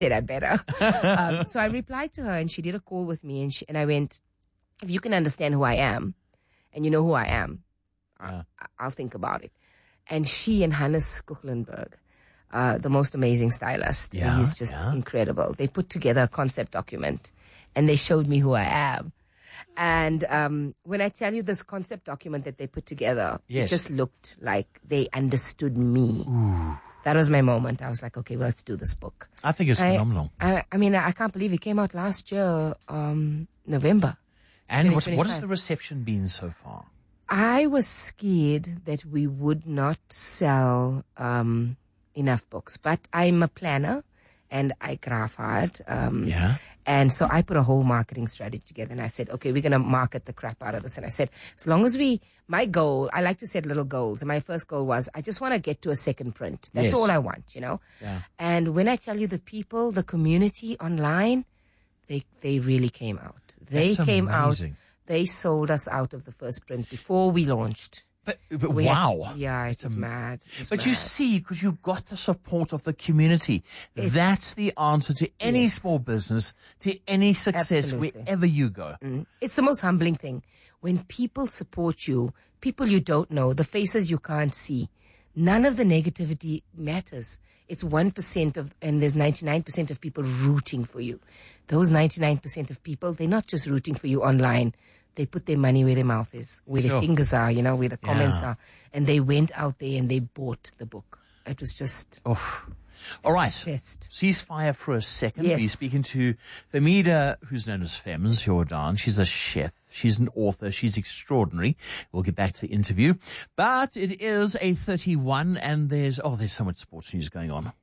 said I better. So I replied to her, and she did a call with me, and I went, if you can understand who I am, and you know who I am, I'll think about it. And she and Hannes Kuchlenberg, the most amazing stylist, he's just incredible. They put together a concept document, and they showed me who I am. And when I tell you this concept document that they put together, it just looked like they understood me. Ooh. That was my moment. I was like, okay, well, let's do this book. I think it's phenomenal. I mean, I can't believe it came out last year, November. And what has the reception been so far? I was scared that we would not sell enough books, but I'm a planner and I graph hard. And so I put a whole marketing strategy together, and I said, okay, we're going to market the crap out of this. And I said, as long as my goal, I like to set little goals. And my first goal was, I just want to get to a second print. That's all I want, you know? Yeah. And when I tell you the people, the community online, they really came out. They came amazing. Out. They sold us out of the first print before we launched. But wow. It was mad. But you see, because you've got the support of the community. That's the answer to any small business, to any success, wherever you go. It's the most humbling thing. When people support you, people you don't know, the faces you can't see, none of the negativity matters. It's 1% and there's 99% of people rooting for you. Those 99% of people, they're not just rooting for you online. They put their money where their mouth is, where their fingers are, you know, where the comments are. And they went out there and they bought the book. It was just... All right. Ceasefire for a second. Yes. We're speaking to Femida, who's known as Fems Jordan. She's a chef. She's an author. She's extraordinary. We'll get back to the interview. But it is 8:31 and there's so much sports news going on.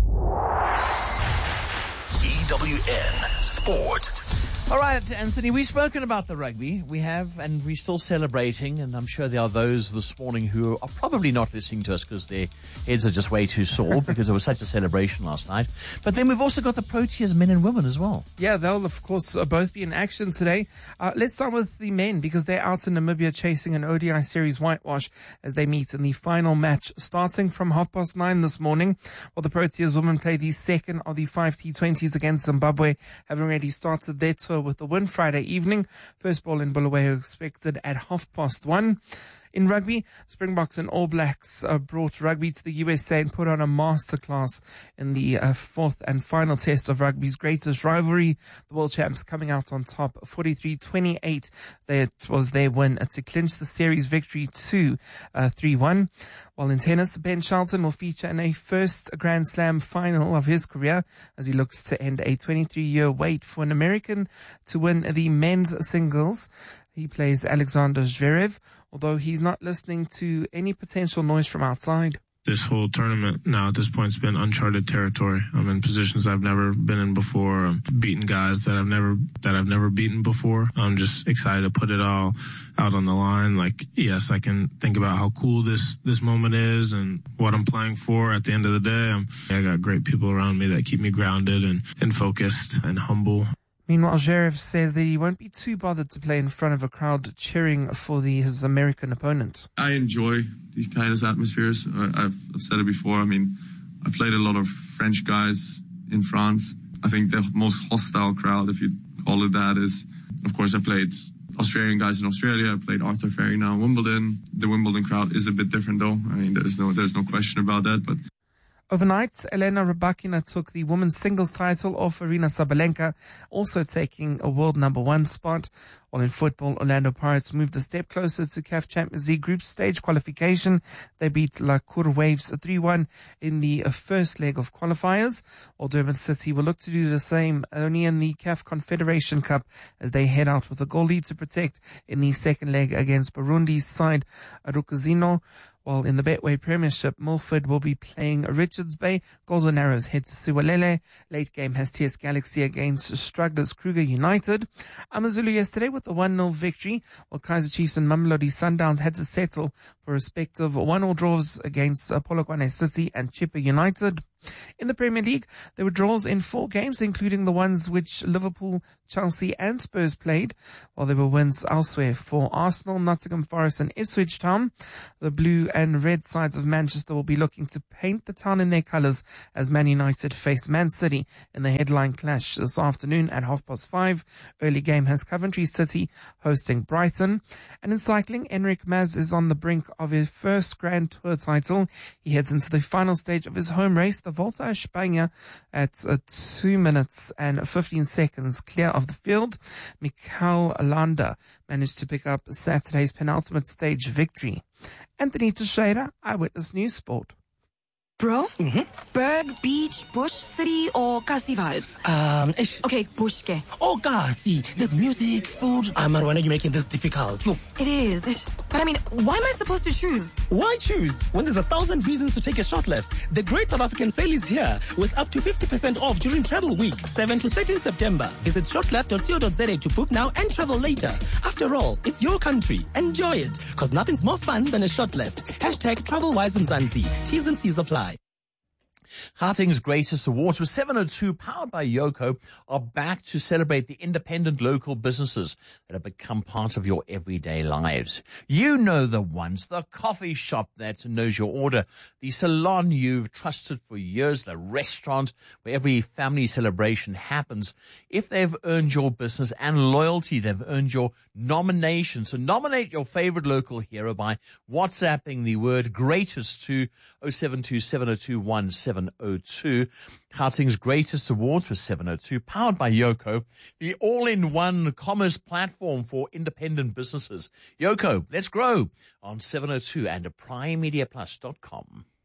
EWN Sport. All right, Anthony, we've spoken about the rugby. We have, and we're still celebrating, and I'm sure there are those this morning who are probably not listening to us because their heads are just way too sore because it was such a celebration last night. But then we've also got the Proteas men and women as well. Yeah, they'll, of course, both be in action today. Let's start with the men because they're out in Namibia chasing an ODI series whitewash as they meet in the final match starting from 9:30 this morning. While the Proteas women play the second of the 5 T20s against Zimbabwe, having already started their tour with the win Friday evening. First ball in Bulawayo expected at 1:30. In rugby, Springboks and All Blacks brought rugby to the USA and put on a masterclass in the fourth and final test of rugby's greatest rivalry. The world champs coming out on top 43-28. That was their win to clinch the series victory to 3-1. While in tennis, Ben Shelton will feature in a first Grand Slam final of his career as he looks to end a 23-year wait for an American to win the men's singles. He plays Alexander Zverev, although he's not listening to any potential noise from outside. This whole tournament now at this point has been uncharted territory. I'm in positions I've never been in before. I'm beating guys that I've never beaten before. I'm just excited to put it all out on the line. Like, yes, I can think about how cool this moment is and what I'm playing for. At the end of the day, I got great people around me that keep me grounded and focused and humble. Meanwhile, Zverev says that he won't be too bothered to play in front of a crowd cheering for his American opponent. I enjoy these kind of atmospheres. I've said it before. I mean, I played a lot of French guys in France. I think the most hostile crowd, if you call it that, is, of course, I played Australian guys in Australia. I played Arthur Ferry now in Wimbledon. The Wimbledon crowd is a bit different, though. I mean, there's no question about that, but... Overnight, Elena Rybakina took the women's singles title off Arina Sabalenka, also taking a world number 1 spot. While in football, Orlando Pirates moved a step closer to CAF Champions League group stage qualification. They beat La Cour Waves 3-1 in the first leg of qualifiers. While Durban City will look to do the same only in the CAF Confederation Cup as they head out with a goal lead to protect in the second leg against Burundi's side Rukuzino. While in the Betway Premiership, Milford will be playing Richards Bay. Golden Arrows head to Siwalele. Late game has TS Galaxy against Strugglers Kruger United. Amazulu yesterday with a 1-0 victory, while Kaizer Chiefs and Mamelodi Sundowns had to settle for respective 1-1 draws against Polokwane City and Chippa United. In the Premier League, there were draws in 4 games, including the ones which Liverpool, Chelsea and Spurs played, while there were wins elsewhere for Arsenal, Nottingham Forest and Ipswich Town. The blue and red sides of Manchester will be looking to paint the town in their colours as Man United face Man City in the headline clash this afternoon at 5:30. Early game has Coventry City hosting Brighton. And in cycling, Enric Mas is on the brink of his first Grand Tour title. He heads into the final stage of his home race, the Volta a España, at 2 minutes and 15 seconds clear of the field. Mikel Landa managed to pick up Saturday's penultimate stage victory. Anthony Teixeira, Eyewitness News Sport. Bro? Berg, beach, bush, city, or Kasi vibes? Okay, bush ke. Oh, Kasi, there's music, food. Marwana, why are you making this difficult? Yo. It is. But I mean, why am I supposed to choose? Why choose when there's 1,000 reasons to take a short left? The Great South African Sale is here with up to 50% off during Travel Week, 7 to 13 September. Visit shortleft.co.za to book now and travel later. After all, it's your country. Enjoy it, because nothing's more fun than a short left. Hashtag TravelWiseMzansi. T's and C's apply. Gauteng's Greatest Awards with 702 powered by Yoko are back to celebrate the independent local businesses that have become part of your everyday lives. You know the ones, the coffee shop that knows your order, the salon you've trusted for years, the restaurant where every family celebration happens. If they've earned your business and loyalty, they've earned your nomination. So nominate your favorite local hero by WhatsApping the word greatest to 072 702 1702. Gauteng's Greatest Awards with 702, powered by Yoko, the all-in-one commerce platform for independent businesses. Yoko, let's grow on 702 and primemediaplus.com.